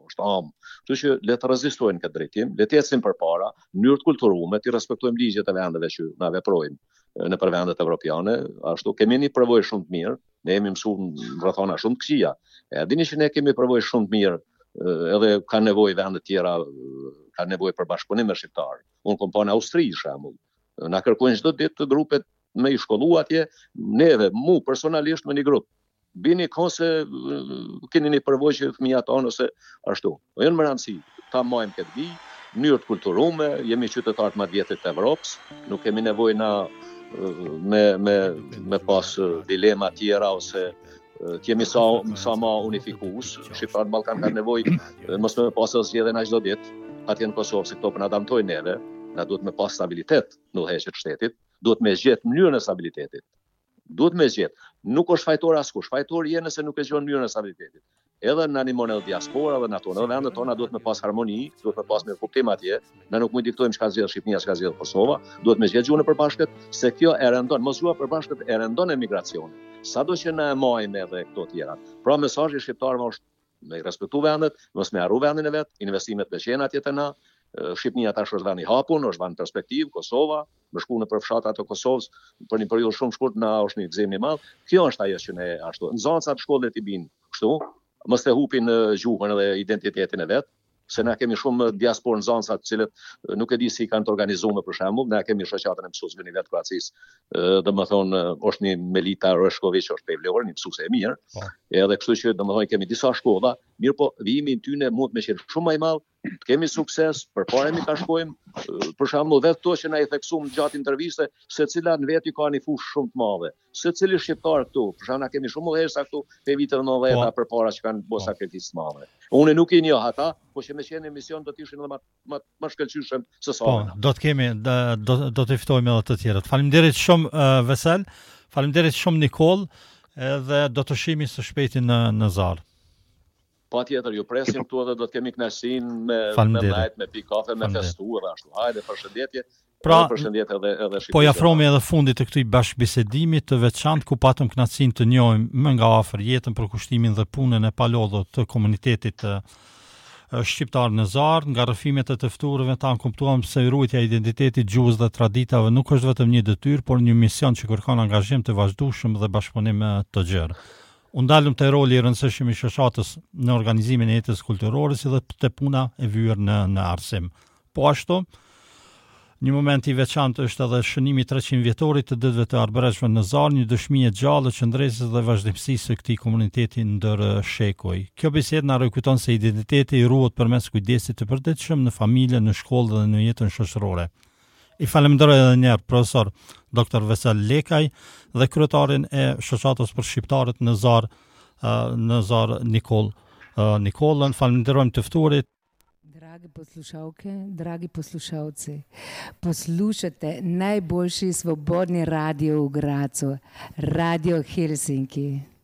është am. Kështu që le të rezistojnë këtë drejtim, le të ecim përpara, në mënyrë të kulturuar, të respektojmë ligjet e vendeve që na veprojnë në për vendet evropiane, ashtu kemi një përvojë shumë të mirë, ne jemi mësuar në rrethana shumë të këqija. E dini që ne kemi përvojë shumë të mirë, edhe kanë nevojë vende tjera, kanë nevojë për bashkëpunim me shqiptar. Unë kom pa në Austri, shembull. Na kërkojnë çdo ditë grupet me i shkollu atje, neve, mu personalisht me një grup. Bini kohë se keni një përvojë që fëmijët tonë ose ashtu. Jo më rëndësi, ta majmë këtë vi, mënyrë të kulturume, jemi qytetarë më të vjetrit të Evropës, nuk kemi nevojë na me pas dilema tjera ose të jemi sa ma unifikues. Shqiptarët në Ballkan kanë nevojë mos me pas zgjedhje çdo ditë, atje në Kosovë se këto po na damtojnë neve, na duhet me pas stabilitet në udhëheqjet e shtetit, duhet me zgjedh mënyrën e stabilitetit. Duhet me zgjedh. Nuk është fajtor askush, fajtor je nëse nuk e zgjon mënyrën e stabilitetit. Edhe në animon edhe diaspora dhe në tonë, edhe vendet tona duhet me pas harmoni, duhet me pas mirë kuptim atje, ne nuk mund diktojmë çka zgjedh Shqipëria, çka zgjedh Kosova, duhet me zgjedh gjuhën e përbashkët, se kjo e rëndon, mos gjuha e përbashkët e rëndon emigracionin. Sado që na e majmë edhe këto tjera. Pra mesazhi shqiptarëve është me respektu vendet, mos me harru vendin e vet, investimet me qenë atje te na. Shqipënia tash është vend i hapur, është vend perspektiv, Kosova, më shku në për fshatat të Kosovës për një periudhë shumë shkurt na është një gëzim i madh. Kjo është ajo që ne ashtu. Nxënësat shkollet i bin kështu, mos të hupin gjuhën edhe identitetin e vet, se na kemi shumë diasporë nxënësa të cilët nuk e di si kanë të organizuar për shembull, ne kemi shoqatën e mësuesve në nivel Kroacisë, domethënë është një Melita Reshković, është pe Vlorë, një mësuese e mirë. Edhe kështu që domethënë kemi disa shkolla, mirë po vijimi i tyne mund të qenë shumë më i madh. Kemi sukses, përpara mi ka shkojmë, për shembull vetë to që na i theksum gjatë interviste, secila në veti ka një fushë shumë të madhe. Secili shqiptar këtu, për shembull na kemi shumë udhëheqësa këtu te vitet 90 përpara që kanë bërë sakrificë të mëdha. Unë nuk i njoh ata, po që me qenë emision do të ishin edhe më shkëlqyshëm se sa. Do të kemi do të ftojmë edhe të tjerët. Faleminderit shumë Vesel, faleminderit shumë Nikol, edhe do të shihemi së shpejti në Zar. Patjetër, ju presim këtu edhe do të kemi kënaqësinë me lajt, me pi kafe, me festu edhe ashtu. Hajde, përshëndetje. Pra, përshëndetje edhe Shqipërisë. Po afrohemi edhe fundit të këtij bashkëbisedimi të veçantë ku patëm kënaqësinë të njohim më nga afër jetën, përkushtimin dhe punën e palodhur të komunitetit shqiptar në Zar. Nga rrëfimet e të ftuarve tanë kuptuam se ruajtja e identitetit, gjuhës dhe traditave nuk është vetëm një detyrë, por një mision që kërkon angazhim të vazhdueshëm dhe bashkëpunim të gjerë. U ndalëm të roli i rëndësishëm i shoqatës në organizimin e jetës kulturore si dhe të puna e vyer në arsim. Po ashtu, një moment i veçantë është edhe shënimi 300 vjetorit të ditëve të Arbreshme në Zar, një dëshmi e gjallë e qëndresës dhe vazhdimësisë së këtij komuniteti ndër shekuj. Kjo bisedë na rikujton se identiteti ruhet përmes kujdesit të përditshëm në familje, në shkollë dhe në jetën shoqërore. I falenderoj edhe një herë profesor Dr. Vesel Lekaj dhe kryetarin e shoqatës për shqiptarët në Zar Nikolën. Falenderojmë të ftuarit. Dragi poslušalke, dragi poslušalci, poslušate najboljši svobodni radio v Gracu, Radio Helsinki.